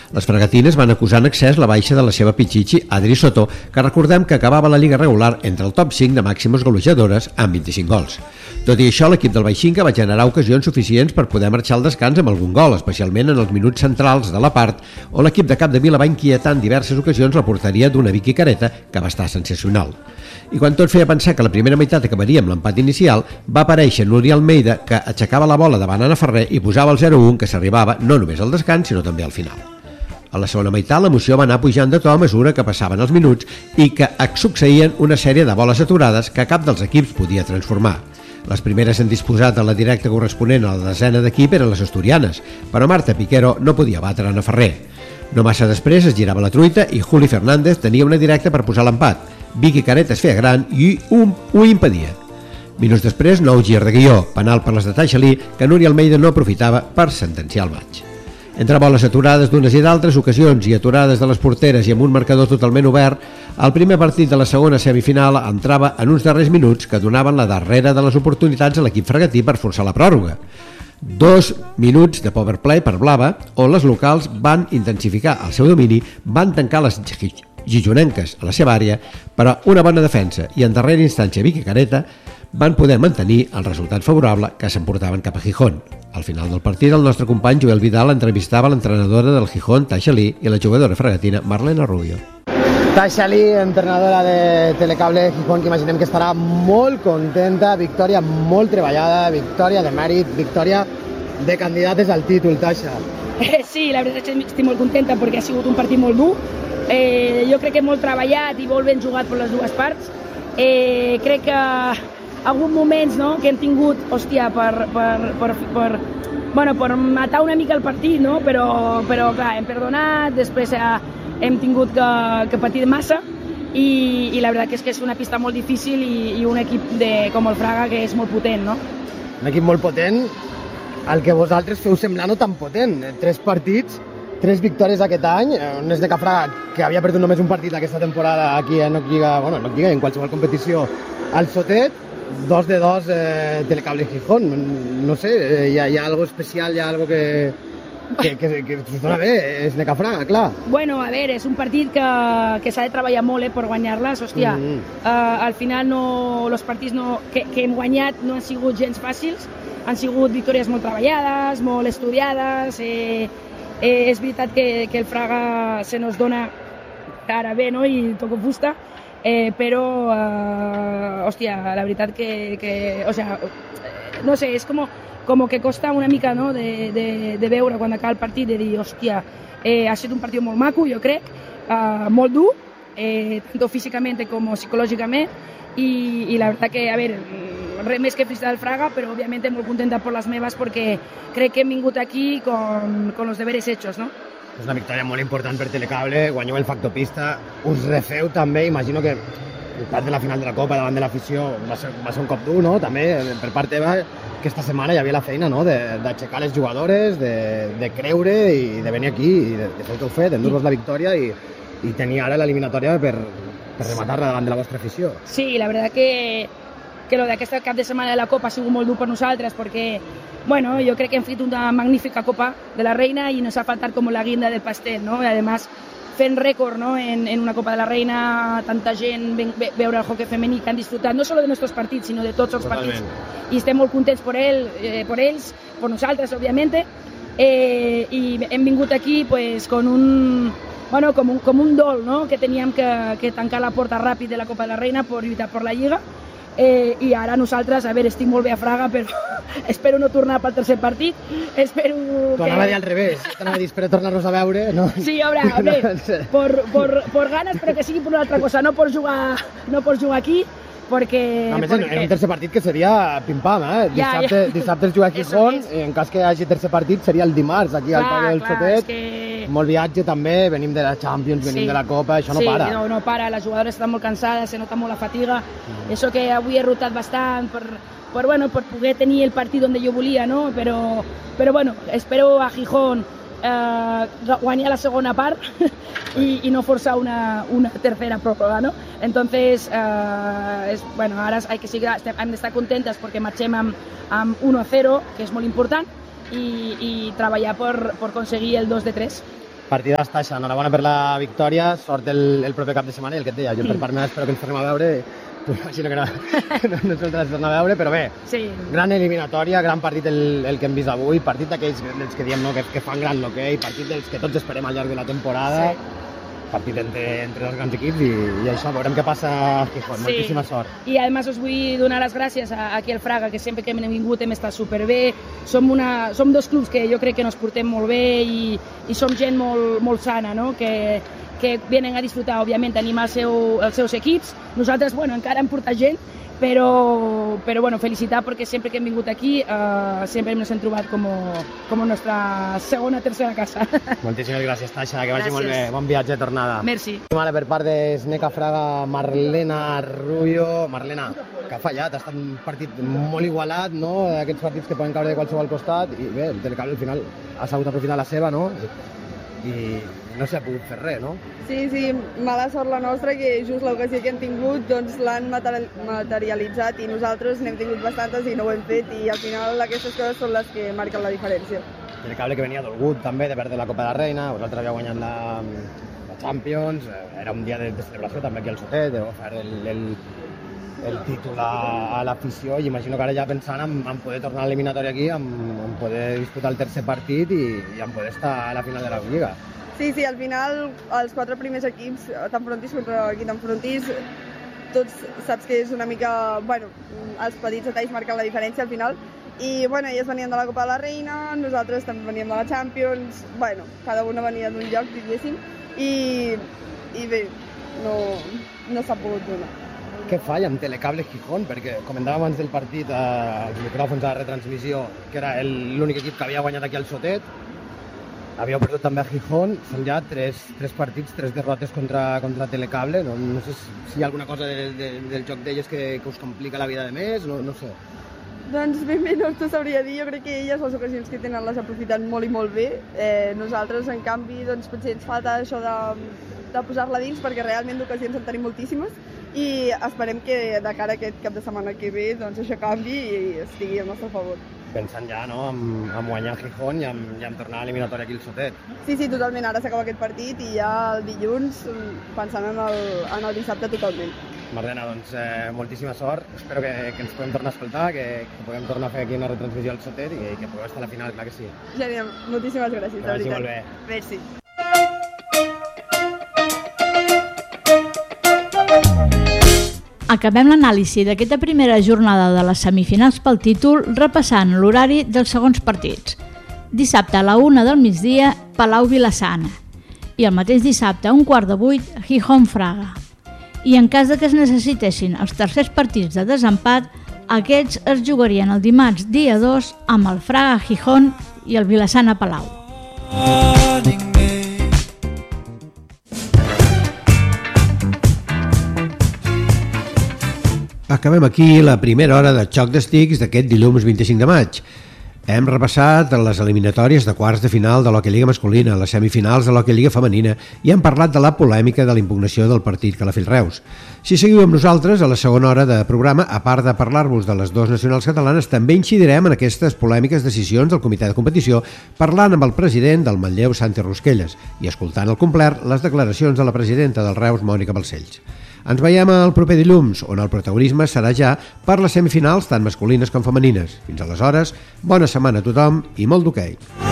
Les fregatines van acusar en excés la baixa de la seva pitxitxi Adri Soto, que recordem que acabava la lliga regular entre el top 5 de màximes golejadores amb 25 gols. Tot i això, l'equip del Baixinga va generar ocasions suficients per poder marxar al descans amb algun gol, especialment en els minuts centrals de la part, on l'equip de Capdevila va inquietar en diverses ocasions la porteria d'una Vicky Careta, que va estar sensacional. I quan tot feia pensar que la primera meitat acabaria amb l'empat inicial, va aparèixer Núria Almeida, que aixecava la bola davant Anna Ferrer i posava el 0-1, que s'arribava no només al descans, sinó també al final. A la segona meitat l'emoció va anar pujant de to a mesura que passaven els minuts i que succeïen una sèrie de boles aturades que cap dels equips podia transformar. Les primeres en disposat a la directa corresponent a la desena d'equip eren les asturianes, però Marta Piquero no podia batre Anna Ferrer. No massa després es girava la truita i Juli Fernández tenia una directa per posar l'empat. Vicky Careta es feia gran i ho impedia. Minuts després, nou gir de guió, penal per les de Taixalí, que Núria Almeida no aprofitava per sentenciar el maig. Entre boles aturades d'unes i d'altres ocasions i aturades de les porteres i amb un marcador totalment obert, el primer partit de la segona semifinal entrava en uns darrers minuts que donaven la darrera de les oportunitats a l'equip fregatí per forçar la pròrroga. 2 minuts de power play per Blava, on les locals van intensificar el seu domini, van tancar les gijonenques a la seva àrea, però una bona defensa i en darrera instància Vicky Careta van poder mantenir el resultat favorable que s'emportaven cap a Gijón. Al final del partit, el nostre company Joel Vidal entrevistava l'entrenadora del Gijón, Taixalí, i la jugadora fregatina Marlena Rubio. Taixalí, entrenadora de Telecable Gijón, que imaginem que estarà molt contenta, victòria molt treballada, victòria de mèrit, victòria de candidates al títol, Taixa. Sí, la veritat és que estic molt contenta perquè ha sigut un partit molt dur. Jo crec que molt treballat i molt ben jugat per les dues parts. Crec que alguns moments que hem tingut, hòstia, per matar una mica el partit, no? Però clar, hem perdonat, després hem tingut que patir massa i la veritat és que és una pista molt difícil i un equip com el Fraga que és molt potent, no? Un equip molt potent, el que vosaltres feu semblar no tan potent. 3 partits, 3 victòries aquest any, un és de Fraga que havia perdut només un partit aquesta temporada aquí a Noc Lliga, en qualsevol competició al Sotet, 2 de 2 Telecable Gijón. No sé, hi ha algo especial, hi ha algo que us dona bé, és de Fraga, clar. Bueno, a veure, és un partit que s'ha de treballar molt per guanyar-les, hòstia. Al final els partits que hem guanyat no han sigut gens fàcils, han sigut victòries molt treballades, molt estudiades. És veritat que el Fraga se nos dona cara bé, no? I toco fusta, però, hòstia, la veritat que no sé, és com que costa una mica, no?, de veure quan acaba el partit, de dir, hòstia, ha estat un partit molt maco, jo crec, molt dur, tant físicament com psicològicament, i la veritat que, a veure, res més que felicitar el Fraga, però òbviament molt contenta per les meves perquè crec que hem vingut aquí con los deberes hechos, no? És una victòria molt important per Telecable, guanyeu el factor pista, us refeu també, imagino que el part de la final de la Copa davant de l'afició va ser un cop dur, no? També per part teva, que esta setmana hi havia la feina, no?, d'aixecar les jugadores, de creure i de venir aquí i de fer el que heu fet, endur-vos la victòria i tenir ara l'eliminatòria per rematar-la davant de la vostra afició. Sí, la veritat que lo d'aquest cap de setmana de la Copa ha sigut molt dur per nosaltres perquè, bueno, jo crec que hem fet una magnífica Copa de la Reina i nos ha faltat com la guinda del pastel, ¿no? Y además fent rècord, ¿no?, en una Copa de la Reina, tanta gent veure el hockey femení que han disfrutat no solo de nostres partits, sinó de tots els partits. I estem molt contents per ells, per nosaltres, òbviament, i hem vingut aquí pues, com un dol, ¿no?, que teníem que tancar la porta ràpid de la Copa de la Reina per lluitar per la Lliga. I ara nosaltres, a veure, estic molt bé a Fraga, però espero no tornar pel tercer partit, espero que... T'anava a dir al revés, t'anava a dir, espero tornar-nos a veure, no? Sí, a veure, por ganes, però que sigui per una altra cosa, no pots jugar aquí, perquè... A més, en un tercer partit que seria pim-pam, Dissabte es juga a Gijón, i en cas que hi hagi tercer partit seria el dimarts, aquí al Pavelló del Sotet. Molt viatge també, venim de la Champions, venim de la Copa, això no para. Sí, no para, les jugadores estan molt cansades, se nota molt la fatiga. Això que avui he rotat bastant per poder tenir el partit on jo volia, no? Però bueno, espero a Gijón guanyar la segona part i no forçar una tercera pròrroga, no? Entonces, bueno, ara hem d'estar contentes perquè marxem amb 1-0, que és molt important, i treballar per aconseguir el 2-3. Partidàs, Tasha, enhorabona per la victòria, sort el proper cap de setmana i el que et deia, jo per part meva espero que ens tornem a veure, tu imagino que no ens tornem a veure, però bé, gran eliminatòria, gran partit el que hem vist avui, partit d'aquells dels que diem que fan gran l'hoquei, partit dels que tots esperem al llarg de la temporada, partit entre dos grans equips i això, veurem què passa a Gijón, moltíssima sort. I a més us vull donar les gràcies aquí al Fraga, que sempre que hem vingut hem estat superbé, som dos clubs que jo crec que ens portem molt bé i som gent molt sana, no? que vienen a disfrutar, òbviament, animar els seus equips. Nosaltres, encara hem portat gent, però felicitar perquè sempre que hem vingut aquí sempre ens hem trobat com nostra segona, tercera casa. Moltíssimes gràcies, Tasha, que vagi molt bé. Bon viatge de tornada. Merci. Per part de Sneca Fraga, Marlena Rullo. Marlena, que ha fallat, ha estat un partit molt igualat, no? Aquests partits que poden caure de qualsevol costat, i bé, el Telecable al final ha sabut aprofitar la seva, no? I no s'ha pogut fer res, no? Sí, mala sort la nostra, que just l'ocasió que hem tingut doncs l'han materialitzat i nosaltres n'hem tingut bastantes i no ho hem fet, i al final aquestes coses són les que marquen la diferència. El cable que venia dolgut també de perdre la Copa de la Reina, vosaltres havíeu guanyat la Champions, era un dia de celebració també aquí al Sotet, de fer el títol a l'afició, i imagino que ara ja pensant en poder tornar a l'eliminatòria aquí, en poder disputar el tercer partit i en poder estar a la final de la Lliga. Sí, al final els 4 primers equips, t'enfrontis contra qui t'enfrontis, tots saps que és una mica, els petits detalls marquen la diferència al final, i ells venien de la Copa de la Reina, nosaltres també veníem de la Champions, cada una venia d'un lloc, diguéssim, i bé, no s'ha pogut donar. Què falla amb Telecable Gijón? Perquè comentàvem abans del partit als micròfons de la retransmissió que era l'únic equip que havia guanyat aquí al Sotet, havíeu perdut també a Gijón, són ja 3 partits, 3 derrotes contra Telecable, no sé si hi ha alguna cosa del joc d'elles que us complica la vida de més, no sé. Doncs ben bé no t'ho sabria dir, jo crec que elles les ocasions que tenen les aprofiten molt i molt bé, nosaltres en canvi potser ens falta això de posar-la dins, perquè realment d'ocasions en tenim moltíssimes, i esperem que de cara a aquest cap de setmana que ve això canvi i estigui al nostre favor. Pensant ja en guanyar a Gijón i en tornar a l'eliminatòria aquí al Sotet. Sí, totalment, ara s'acaba aquest partit i ja el dilluns pensant en el dissabte totalment. Marlena, doncs moltíssima sort, espero que ens puguem tornar a escoltar, que puguem tornar a fer aquí una retransmissió al Sotet i que puguem estar a la final, clar que sí. Genial, moltíssimes gràcies, de veritat. Que vagi molt bé. Merci. Acabem l'anàlisi d'aquesta primera jornada de les semifinals pel títol repassant l'horari dels segons partits. Dissabte a la 1 del migdia, Palau-Vilassana. I el mateix dissabte a 7:15, Gijón-Fraga. I en cas que es necessitessin els tercers partits de desempat, aquests es jugarien el dimarts dia 2 amb el Fraga-Gijón i el Vilassana-Palau. Acabem aquí la primera hora de Xoc d'Estics d'aquest dilluns 25 de maig. Hem repassat les eliminatòries de quarts de final de l'Hockey Lliga masculina, les semifinals de l'Hockey Lliga femenina i hem parlat de la polèmica de la impugnació del partit Calafell-Reus. Si seguiu amb nosaltres, a la segona hora de programa, a part de parlar-vos de les 2 nacionals catalanes, també incidirem en aquestes polèmiques decisions del comitè de competició, parlant amb el president del Manlleu, Santi Rusquelles, i escoltant al complet les declaracions de la presidenta del Reus, Mònica Balcells. Ens veiem el proper dilluns, on el protagonisme serà ja per les semifinals tant masculines com femenines. Fins aleshores, bona setmana a tothom i molt d'hoquei.